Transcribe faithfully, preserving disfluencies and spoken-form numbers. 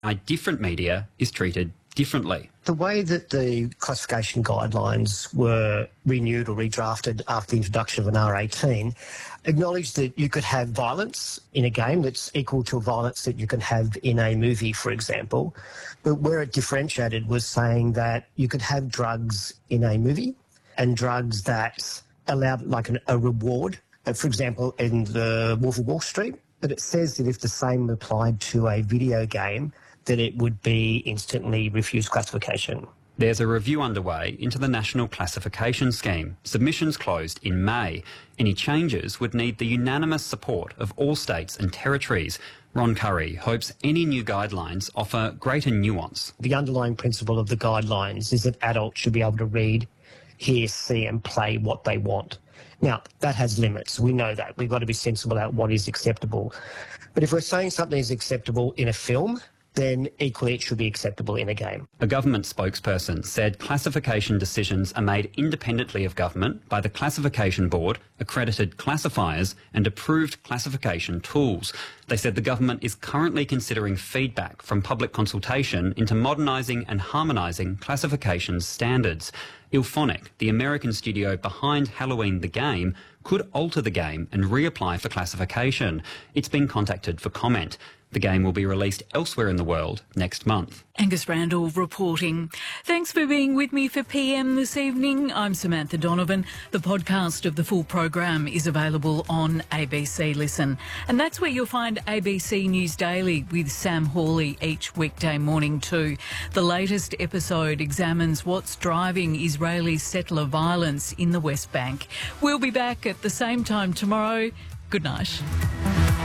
why different media is treated differently. The way that the classification guidelines were renewed or redrafted after the introduction of an R eighteen acknowledged that you could have violence in a game that's equal to violence that you can have in a movie, for example. But where it differentiated was saying that you could have drugs in a movie and drugs that allowed like an, a reward. Uh, for example, in the Wolf of Wall Street, but it says that if the same applied to a video game, that it would be instantly refused classification. There's a review underway into the National Classification Scheme. Submissions closed in May. Any changes would need the unanimous support of all states and territories. Ron Curry hopes any new guidelines offer greater nuance. The underlying principle of the guidelines is that adults should be able to read, hear, see and play what they want. Now, that has limits. We know that. We've got to be sensible about what is acceptable. But if we're saying something is acceptable in a film, then equally it should be acceptable in a game. A government spokesperson said classification decisions are made independently of government by the Classification Board, accredited classifiers and approved classification tools. They said the government is currently considering feedback from public consultation into modernising and harmonising classification standards. Ilphonic, the American studio behind Halloween the Game, could alter the game and reapply for classification. It's been contacted for comment. The game will be released elsewhere in the world next month. Angus Randall reporting. Thanks for being with me for P M this evening. I'm Samantha Donovan. The podcast of the full program is available on A B C Listen. And that's where you'll find A B C News Daily with Sam Hawley each weekday morning too. The latest episode examines what's driving Israeli settler violence in the West Bank. We'll be back at the same time tomorrow. Good night.